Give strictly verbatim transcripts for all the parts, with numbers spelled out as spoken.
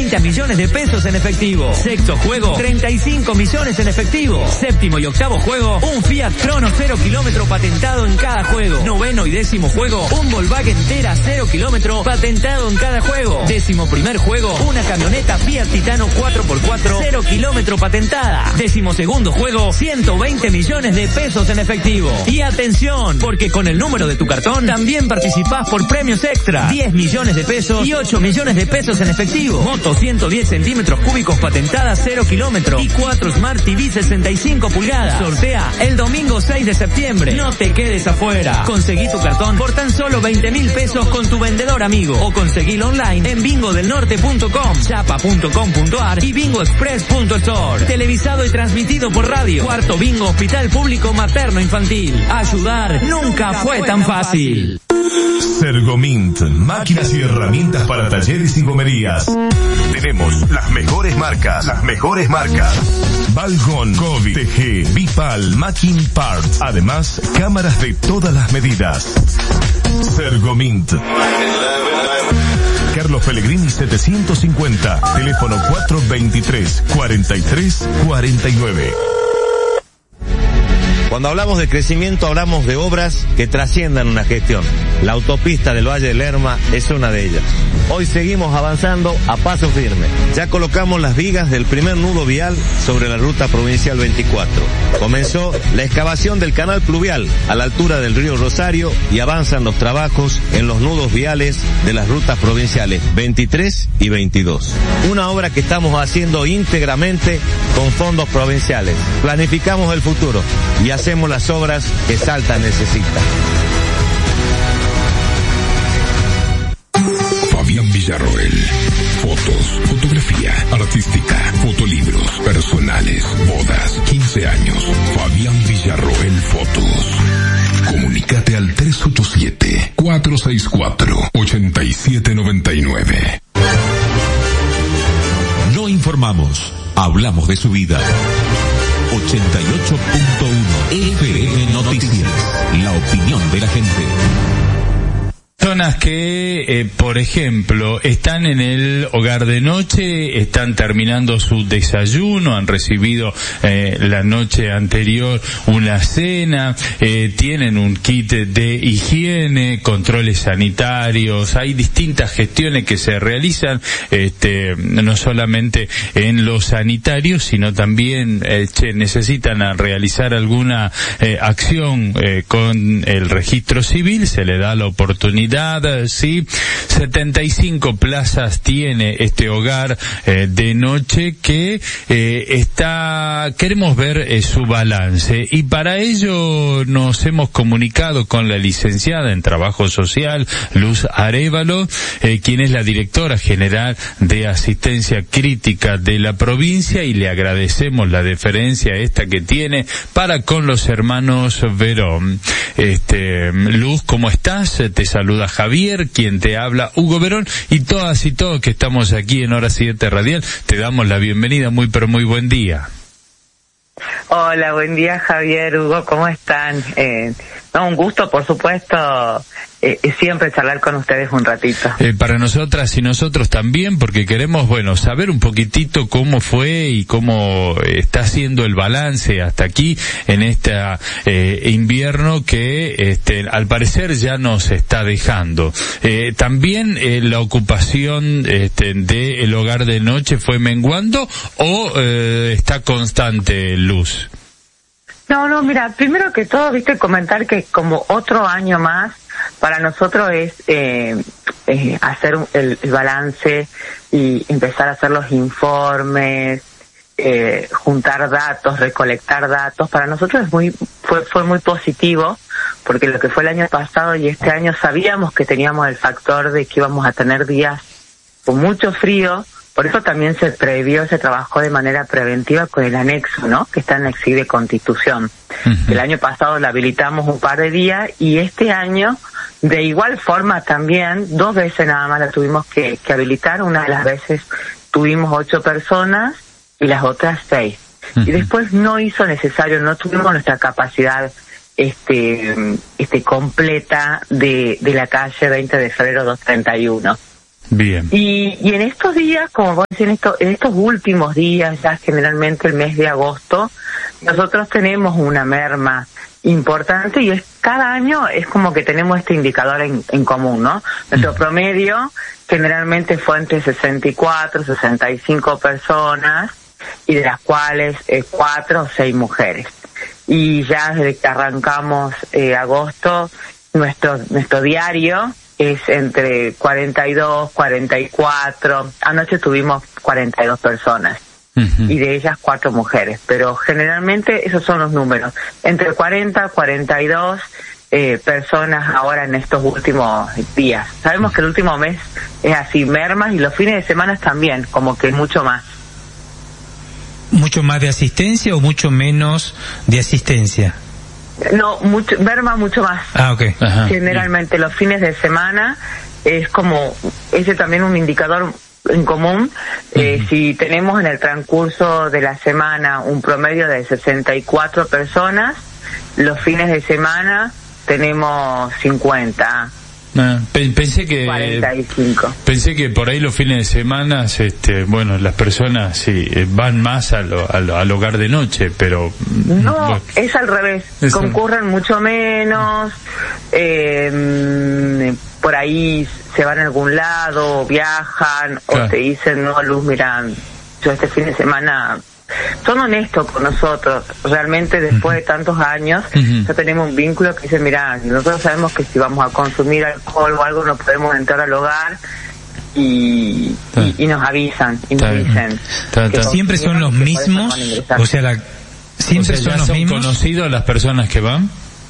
treinta millones de pesos en efectivo. Sexto juego, treinta y cinco millones en efectivo. Séptimo y octavo juego, un Fiat Crono cero kilómetro patentado en cada juego. Noveno y décimo juego, un Volkswagen Tera cero kilómetro patentado en cada juego. Décimo primer juego, una camioneta Fiat Titano cuatro por cuatro cero kilómetro patentada. Décimo segundo juego, ciento veinte millones de pesos en efectivo. Y atención, porque con el número de tu cartón también participás por premios extra. diez millones de pesos y ocho millones de pesos en efectivo. Moto ciento diez centímetros cúbicos patentada cero kilómetro y cuatro Smart T V sesenta y cinco pulgadas. Sortea el domingo seis de septiembre. No te quedes afuera. Conseguí tu cartón por tan solo veinte mil pesos con tu vendedor amigo o conseguilo online en bingo del norte punto com, chapa punto com punto ar y bingo express punto store. Televisado y transmitido por radio. Cuarto Bingo Hospital Público Materno Infantil. Ayudar nunca fue tan fácil. Sergomint, máquinas y herramientas para talleres y gomerías. Tenemos las mejores marcas, las mejores marcas. Balgon, Kobe, T G, Bipal, Macking Parts. Además, cámaras de todas las medidas. Sergomint. Carlos Pellegrini setecientos cincuenta, teléfono cuatro veintitrés, cuarenta y tres, cuarenta y nueve. Cuando hablamos de crecimiento hablamos de obras que trasciendan una gestión. La autopista del Valle del Lerma es una de ellas. Hoy seguimos avanzando a paso firme. Ya colocamos las vigas del primer nudo vial sobre la ruta provincial veinticuatro. Comenzó la excavación del canal pluvial a la altura del río Rosario y avanzan los trabajos en los nudos viales de las rutas provinciales veintitrés y veintidós. Una obra que estamos haciendo íntegramente con fondos provinciales. Planificamos el futuro y hacemos las obras que Salta necesita. Fabián Villarroel. Fotos, fotografía artística, fotolibros, personales, bodas, quince años. Fabián Villarroel Fotos. Comunícate al tres ocho siete, cuatro seis cuatro, ocho siete nueve nueve. No informamos, hablamos de su vida. ochenta y ocho punto uno F M Noticias, la opinión de la gente. Personas que, eh, por ejemplo, están en el hogar de noche, están terminando su desayuno, han recibido eh, la noche anterior una cena, eh, tienen un kit de higiene, controles sanitarios, hay distintas gestiones que se realizan, este, no solamente en lo sanitario, sino también eh, che, necesitan a realizar alguna eh, acción eh, con el registro civil, se le da la oportunidad. Sí, setenta y cinco plazas tiene este hogar eh, de noche que eh, está, queremos ver eh, su balance y para ello nos hemos comunicado con la licenciada en Trabajo Social, Luz Arévalo, eh, quien es la directora general de Asistencia Crítica de la provincia y le agradecemos la deferencia esta que tiene para con los hermanos Verón. Este, Luz, ¿cómo estás? Te saluda Javier, quien te habla Hugo Verón, y todas y todos que estamos aquí en Hora siete Radial, te damos la bienvenida, muy pero muy buen día. Hola, buen día Javier, Hugo, ¿cómo están? Eh, no, un gusto, por supuesto, eh, siempre charlar con ustedes un ratito. Eh, para nosotras y nosotros también, porque queremos, bueno, saber un poquitito cómo fue y cómo está siendo el balance hasta aquí en este eh, invierno que, este, al parecer ya nos está dejando. Eh, también eh, la ocupación este, de el hogar de noche fue menguando o eh, está constante, Luz. No, no, mira, primero que todo, viste, comentar que como otro año más, para nosotros es eh, eh, hacer el, el balance y empezar a hacer los informes, eh, juntar datos, recolectar datos. Para nosotros es muy fue, fue muy positivo, porque lo que fue el año pasado y este año sabíamos que teníamos el factor de que íbamos a tener días con mucho frío. Por eso también se previó, se trabajó de manera preventiva con el anexo, ¿no? Que está en el C I de Constitución. Uh-huh. El año pasado la habilitamos un par de días y este año, de igual forma también, dos veces nada más la tuvimos que, que habilitar. Una de las veces tuvimos ocho personas y las otras seis. Uh-huh. Y después no hizo necesario, no tuvimos nuestra capacidad este este completa de, de la calle veinte de febrero doscientos treinta y uno. Bien. Y, y en estos días, como vos decís, en, esto, en estos últimos días, ya generalmente el mes de agosto, nosotros tenemos una merma importante y es cada año es como que tenemos este indicador en, en común, ¿no? Nuestro promedio generalmente fue entre sesenta y cuatro, sesenta y cinco personas y de las cuales eh, cuatro o seis mujeres. Y ya desde que arrancamos eh, agosto, nuestro nuestro diario es entre cuarenta y dos, cuarenta y cuatro. Anoche tuvimos cuarenta y dos personas. Uh-huh. Y de ellas cuatro mujeres, pero generalmente esos son los números, entre cuarenta, cuarenta y dos eh, personas ahora en estos últimos días. Sabemos que el último mes es así, mermas, y los fines de semana también, como que mucho más. ¿Mucho más de asistencia o mucho menos de asistencia? No, mucho, merma mucho más. Ah, ok. Ajá. Generalmente los fines de semana es como, ese también un indicador en común. eh, uh-huh. Si tenemos en el transcurso de la semana un promedio de sesenta y cuatro personas, los fines de semana tenemos cincuenta. Ah, pensé que cuarenta y cinco. Pensé que por ahí los fines de semana, este, bueno, las personas sí van más a lo, a lo, al hogar de noche, pero no, bueno, es al revés. Es concurren el... mucho menos. Eh, por ahí se van a algún lado, viajan, claro, o te dicen, no, Luz, mira, yo este fin de semana... Son honestos con nosotros, realmente después uh-huh. de tantos años, uh-huh. ya tenemos un vínculo que dice, mira, nosotros sabemos que si vamos a consumir alcohol o algo no podemos entrar al hogar, y, y, y nos avisan, y nos dicen. Ta, ta. ¿Siempre son los mismos? O sea, la, siempre o sea, son los son mismos. ¿Conocidos las personas que van?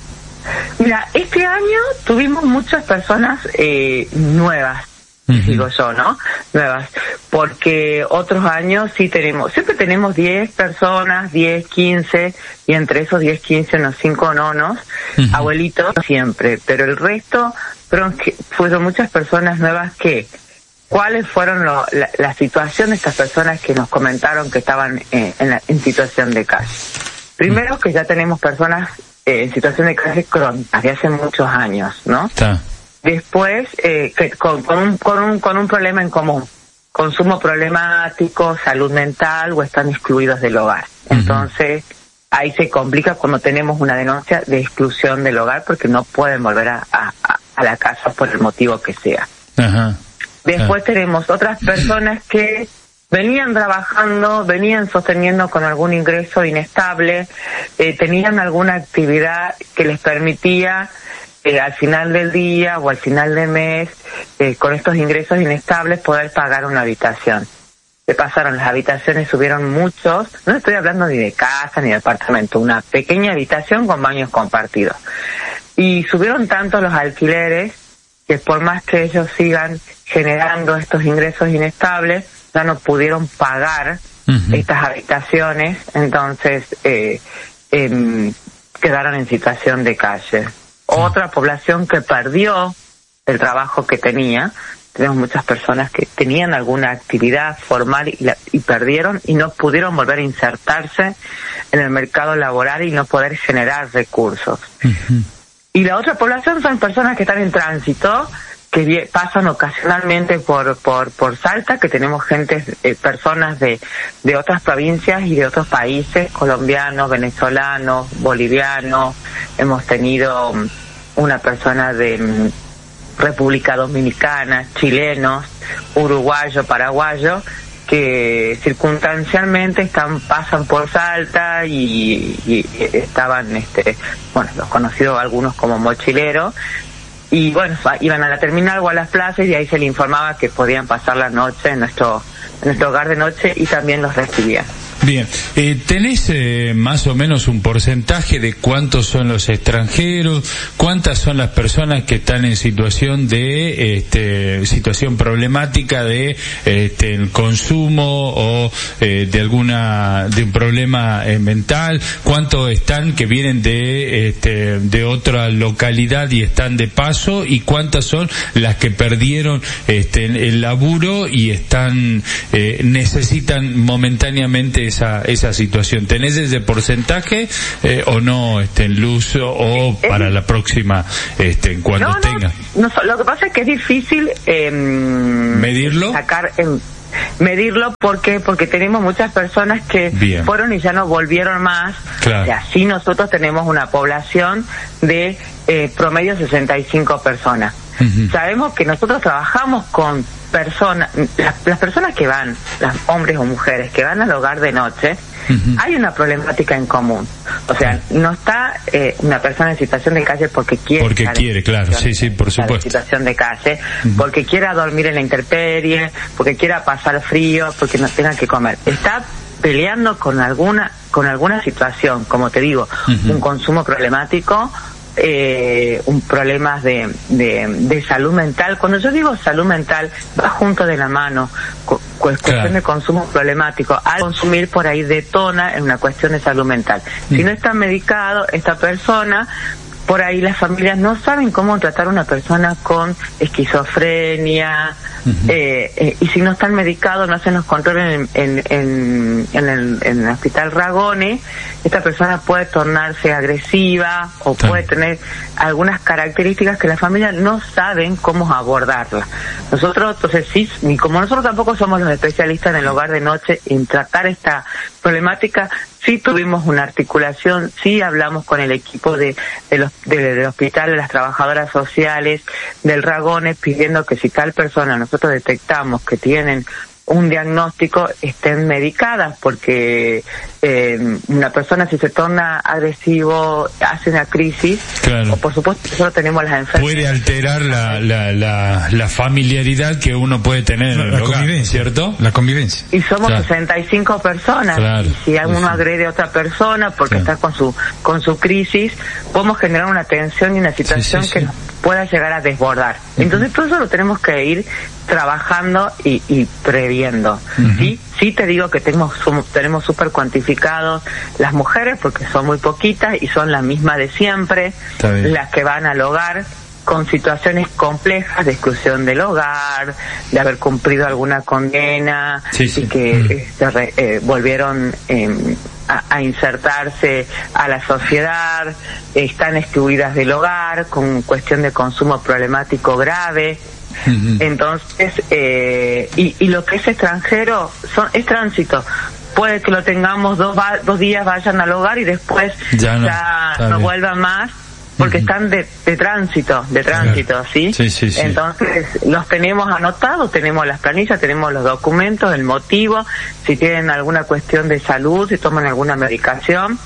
Mira, este año tuvimos muchas personas eh, nuevas. Uh-huh. Digo yo, ¿no? Nuevas. Porque otros años sí tenemos, siempre tenemos diez personas, diez, quince, y entre esos diez, quince, unos cinco nonos, uh-huh. abuelitos, siempre. Pero el resto fueron, fueron muchas personas nuevas que, ¿cuáles fueron lo, la, la situación de estas personas que nos comentaron que estaban eh, en, la, en situación de calle? Primero, uh-huh. que ya tenemos personas eh, en situación de calle crónicas de hace muchos años, ¿no? Está. Después, eh, que con, con, un, con, un, con un problema en común, consumo problemático, salud mental, o están excluidos del hogar. Uh-huh. Entonces, ahí se complica cuando tenemos una denuncia de exclusión del hogar porque no pueden volver a, a, a la casa por el motivo que sea. Uh-huh. Después uh-huh. tenemos otras personas que venían trabajando, venían sosteniendo con algún ingreso inestable, eh, tenían alguna actividad que les permitía... Eh, al final del día o al final del mes, eh, con estos ingresos inestables, poder pagar una habitación. Se pasaron las habitaciones, subieron muchos, no estoy hablando ni de casa ni de apartamento, una pequeña habitación con baños compartidos. Y subieron tanto los alquileres que por más que ellos sigan generando estos ingresos inestables, ya no pudieron pagar uh-huh. estas habitaciones, entonces eh, eh, quedaron en situación de calle. Otra población que perdió el trabajo que tenía, tenemos muchas personas que tenían alguna actividad formal y, la, y perdieron y no pudieron volver a insertarse en el mercado laboral y no poder generar recursos. Uh-huh. Y la otra población son personas que están en tránsito, que pasan ocasionalmente por por por Salta, que tenemos gente, eh, personas de de otras provincias y de otros países, colombianos, venezolanos, bolivianos. Hemos tenido una persona de um, República Dominicana, chilenos, uruguayo, paraguayo, que circunstancialmente están pasan por Salta y, y estaban, este, bueno, los conocidos algunos como mochileros. Y bueno, iban a la terminal o a las plazas y ahí se les informaba que podían pasar la noche en nuestro en nuestro hogar de noche y también los recibían. Bien, eh, ¿tenés eh, más o menos un porcentaje de cuántos son los extranjeros, cuántas son las personas que están en situación de este, situación problemática de este, el consumo o eh, de alguna de un problema eh, mental, cuántos están que vienen de este, de otra localidad y están de paso y cuántas son las que perdieron este, el laburo y están eh, necesitan momentáneamente esa esa esa situación. ¿Tenés ese porcentaje eh, o no, este, en Luz, o, o para la próxima, este, en cuando no, tenga? No, no, lo que pasa es que es difícil eh, medirlo. Sacar en, medirlo porque porque tenemos muchas personas que Bien. fueron y ya no volvieron más. Claro. Y así nosotros tenemos una población de eh, promedio sesenta y cinco personas. Uh-huh. Sabemos que nosotros trabajamos con personas, las, las personas que van, las hombres o mujeres que van al hogar de noche, uh-huh. hay una problemática en común. O sea, no está eh, una persona en situación de calle porque quiere. Porque quiere, claro, sí, sí, por supuesto. En situación de calle, uh-huh. porque quiera dormir en la intemperie, porque quiera pasar frío, porque no tenga que comer. Está peleando con alguna con alguna situación, como te digo, uh-huh. un consumo problemático, eh, un problemas de, de de salud mental. Cuando yo digo salud mental, va junto de la mano, cu- cuestión claro. de consumo problemático. Al consumir por ahí detona en una cuestión de salud mental. Uh-huh. Si no está medicado, esta persona, por ahí las familias no saben cómo tratar a una persona con esquizofrenia, uh-huh. eh, eh, y si no están medicados, no hacen los controles en, en, en, en, el, en el hospital Ragone, esta persona puede tornarse agresiva o sí. puede tener algunas características que las familias no saben cómo abordarla. Nosotros, entonces sí, y como nosotros tampoco somos los especialistas en el hogar de noche en tratar esta problemática, sí tuvimos una articulación, sí hablamos con el equipo de, de los, de, del hospital, de las trabajadoras sociales, del Ragone, pidiendo que si tal persona nosotros detectamos que tienen un diagnóstico, estén medicadas, porque eh, una persona si se torna agresivo, hace una crisis, claro. o por supuesto nosotros tenemos las enfermedades. Puede alterar la, la, la, la familiaridad que uno puede tener en el la hogar, convivencia, ¿cierto? La convivencia. Y somos claro. sesenta y cinco personas, claro. y si alguno sí. agrede a otra persona porque claro. está con su con su crisis, podemos generar una tensión y una situación sí, sí, que sí. nos pueda llegar a desbordar. Uh-huh. Entonces todo eso lo tenemos que ir trabajando y, y previendo. Uh-huh. Sí, sí te digo que tenemos tenemos súper cuantificados las mujeres porque son muy poquitas y son las mismas de siempre, las que van al hogar con situaciones complejas de exclusión del hogar, de haber cumplido alguna condena sí, sí. y que uh-huh. este, re, eh, volvieron eh, a, a insertarse a la sociedad, están excluidas del hogar con cuestión de consumo problemático grave. Uh-huh. Entonces, eh, y, y lo que es extranjero son, es tránsito. Puede que lo tengamos dos, va, dos días, vayan al hogar y después ya no, ya no vuelvan más, porque uh-huh. están de, de tránsito, de tránsito, claro. ¿sí? Sí, sí, sí. Entonces, los tenemos anotados, tenemos las planillas, tenemos los documentos, el motivo, si tienen alguna cuestión de salud, si toman alguna medicación.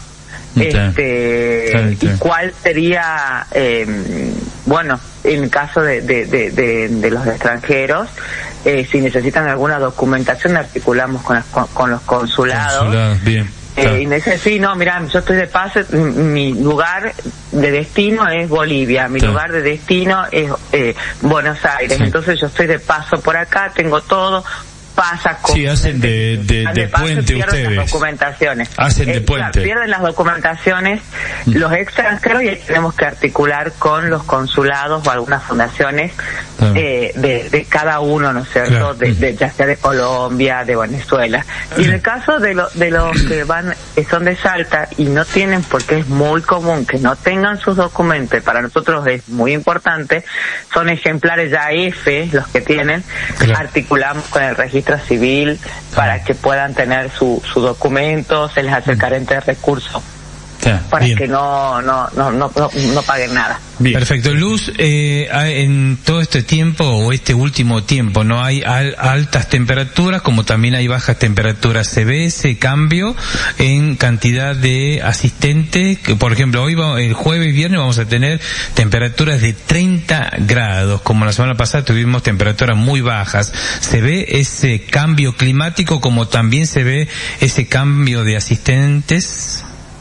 Este, sí, sí. y cuál sería, eh, bueno, en caso de, de, de, de, de los extranjeros, eh, si necesitan alguna documentación, articulamos con, las, con, con los consulados. Consulados, bien. Eh, claro. Y me dice, sí, no, mira, yo estoy de paso, mi, mi lugar de destino es Bolivia, mi claro. lugar de destino es eh, Buenos Aires, sí. entonces yo estoy de paso por acá, tengo todo. Pasa con sí, hacen de, de, de, de puente ustedes. Las documentaciones. Hacen de eh, puente. Pierden las documentaciones mm. los extranjeros y ahí tenemos que articular con los consulados o algunas fundaciones ah. eh, de, de cada uno, ¿no es cierto? Claro. De, de, ya sea de Colombia, de Venezuela. Y en el caso de, lo, de los que van, que son de Salta y no tienen, porque es muy común que no tengan sus documentos, para nosotros es muy importante, son ejemplares ya F los que tienen, claro. articulamos con el registro civil para ah. que puedan tener su, su documento, se les hace el carente de recursos yeah, para bien. que no no, no no no no paguen nada. Bien. Perfecto. Luz, eh, en todo este tiempo o este último tiempo no hay al, altas temperaturas como también hay bajas temperaturas. ¿Se ve ese cambio en cantidad de asistentes? Que, por ejemplo, hoy el jueves y viernes vamos a tener temperaturas de treinta grados, como la semana pasada tuvimos temperaturas muy bajas. ¿Se ve ese cambio climático como también se ve ese cambio de asistentes?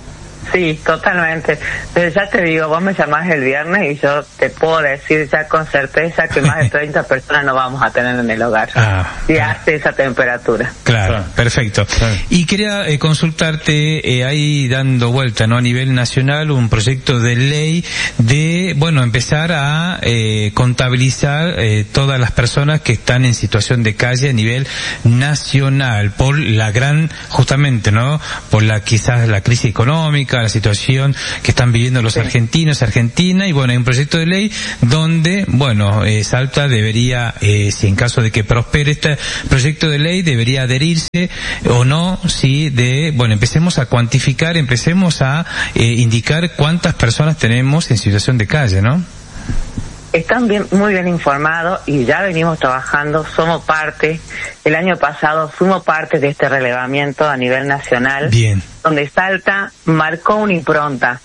Sí, totalmente. Pero ya te digo, vos me llamás el viernes y yo te puedo decir ya con certeza que más de treinta personas no vamos a tener en el hogar. Ah, si claro. hace esa temperatura. Claro, Claro. perfecto. Claro. Y quería eh, consultarte, eh, ahí dando vuelta, ¿no? A nivel nacional, un proyecto de ley de, bueno, empezar a eh, contabilizar eh, todas las personas que están en situación de calle a nivel nacional, por la gran, justamente, ¿no? Por la, quizás la crisis económica, la situación que están viviendo los Sí. argentinos, Argentina, y bueno, hay un proyecto de ley donde, bueno, eh, Salta debería, eh, si en caso de que prospere este proyecto de ley, debería adherirse o no, si de, bueno, empecemos a cuantificar, empecemos a eh, indicar cuántas personas tenemos en situación de calle, ¿no? Están bien, muy bien informados y ya venimos trabajando, somos parte, el año pasado fuimos parte de este relevamiento a nivel nacional, Bien. donde Salta marcó una impronta,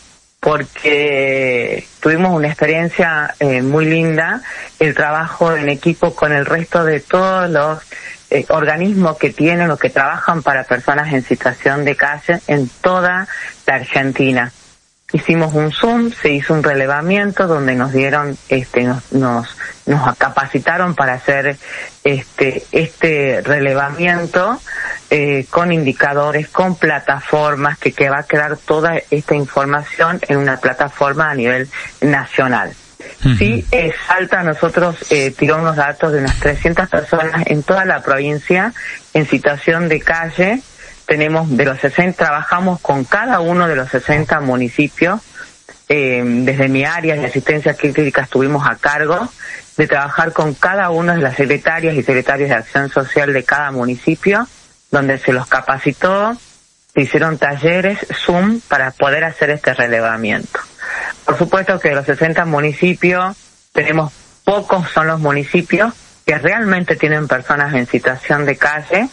porque tuvimos una experiencia eh, muy linda, el trabajo en equipo con el resto de todos los eh, organismos que tienen o que trabajan para personas en situación de calle en toda la Argentina. Hicimos un Zoom, se hizo un relevamiento donde nos dieron, este, nos, nos, nos capacitaron para hacer este, este relevamiento eh, con indicadores, con plataformas, que, que va a quedar toda esta información en una plataforma a nivel nacional. Uh-huh. Sí, eh, Salta nosotros eh, tiró unos datos de unas trescientas personas en toda la provincia en situación de calle. Tenemos de los sesenta, trabajamos con cada uno de los sesenta municipios. Eh, desde mi área de asistencia crítica estuvimos a cargo de trabajar con cada una de las secretarias y secretarios de acción social de cada municipio, donde se los capacitó, se hicieron talleres Zoom para poder hacer este relevamiento. Por supuesto que de los sesenta municipios, tenemos pocos son los municipios que realmente tienen personas en situación de calle.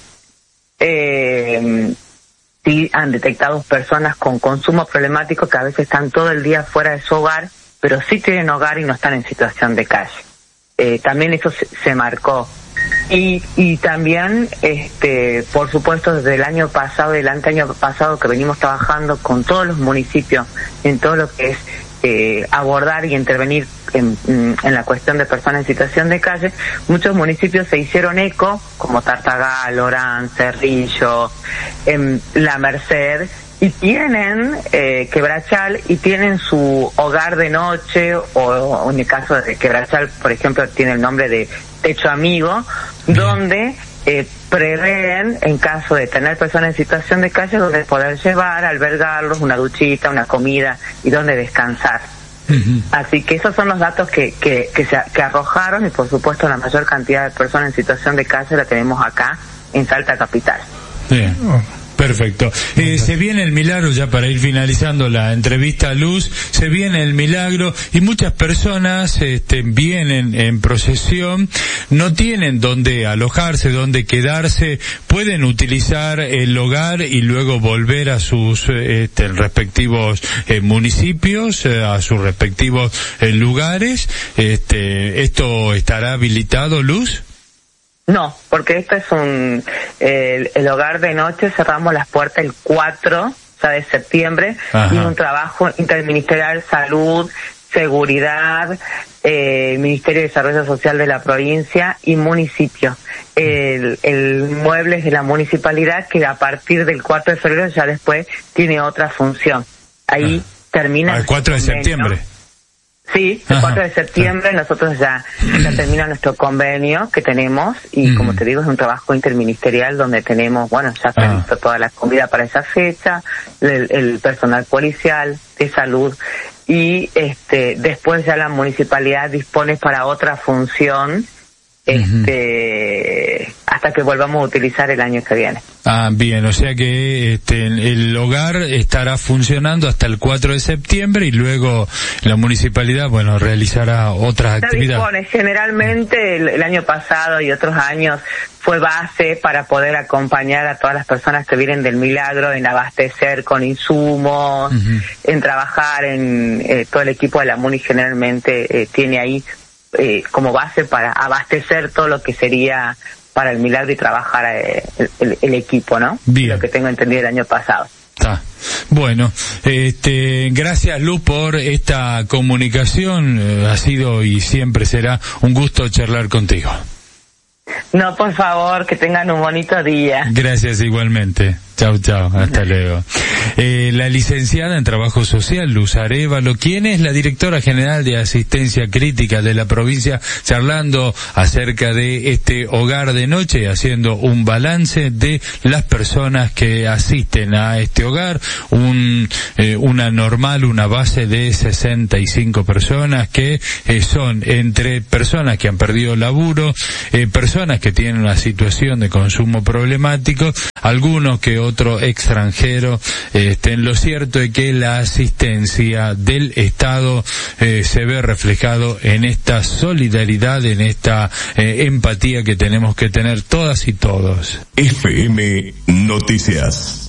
Eh, sí han detectado personas con consumo problemático que a veces están todo el día fuera de su hogar, pero sí tienen hogar y no están en situación de calle. Eh, también eso se, se marcó. Y, y también, este, por supuesto, desde el año pasado, el año pasado que venimos trabajando con todos los municipios en todo lo que es eh, abordar y intervenir en, en la cuestión de personas en situación de calle, muchos municipios se hicieron eco, como Tartagal, Orán, Cerrillo, eh, La Merced, y tienen eh, Quebrachal y tienen su hogar de noche, o, o en el caso de Quebrachal, por ejemplo, tiene el nombre de Techo Amigo, donde eh, prevén, en caso de tener personas en situación de calle, donde poder llevar, albergarlos, una duchita, una comida y donde descansar. Uh-huh. Así que esos son los datos que que que, se, que arrojaron, y por supuesto la mayor cantidad de personas en situación de calle la tenemos acá en Salta Capital. Bien. Perfecto. Eh, se viene el milagro, ya para ir finalizando la entrevista, Luz, se viene el milagro y muchas personas este, vienen en procesión, no tienen dónde alojarse, dónde quedarse, pueden utilizar el hogar y luego volver a sus este, respectivos eh, municipios, eh, a sus respectivos eh, lugares. Este, ¿esto estará habilitado, Luz? No, porque esto es un, el, el hogar de noche, cerramos las puertas el cuatro ya de septiembre. Ajá. Y un trabajo interministerial, salud, seguridad, eh, Ministerio de Desarrollo Social de la provincia y municipio. El, el mueble es de la municipalidad, que a partir del cuatro de febrero ya después tiene otra función. Ahí ah. termina. El cuatro de septiembre. Sí, el cuatro de septiembre nosotros ya, ya termina nuestro convenio que tenemos y, mm. como te digo, es un trabajo interministerial donde tenemos, bueno, ya previsto toda la comida para esa fecha, el, el personal policial, de salud, y este después ya la municipalidad dispone para otra función, este uh-huh. hasta que volvamos a utilizar el año que viene. Ah, bien, o sea que este, el hogar estará funcionando hasta el cuatro de septiembre y luego la municipalidad, bueno, realizará otras ya actividades. Dispone. Generalmente el, el año pasado y otros años fue base para poder acompañar a todas las personas que vienen del milagro en abastecer con insumos, uh-huh. en trabajar en eh, todo el equipo de la MUNI generalmente eh, tiene ahí Eh, como base para abastecer todo lo que sería para el milagro y trabajar eh, el, el, el equipo, ¿no? Bien. Lo que tengo entendido el año pasado. Está. Bueno, este, gracias Luz por esta comunicación, eh, ha sido y siempre será un gusto charlar contigo. No, por favor, que tengan un bonito día. Gracias igualmente. Chau, chau, hasta luego. Eh, la licenciada en Trabajo Social, Luz Arévalo, quien es la directora general de Asistencia Crítica de la provincia, charlando acerca de este hogar de noche, haciendo un balance de las personas que asisten a este hogar, un eh, una normal, una base de sesenta y cinco personas que eh, son entre personas que han perdido laburo, eh, personas que tienen una situación de consumo problemático, algunos que otro extranjero. Este, lo cierto es que la asistencia del Estado eh, se ve reflejado en esta solidaridad, en esta eh, empatía que tenemos que tener todas y todos. F M Noticias.